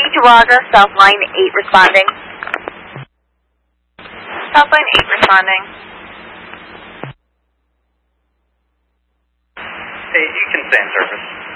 to Roger, South Line 8 responding. South Line 8 responding. Hey, you can stay in service.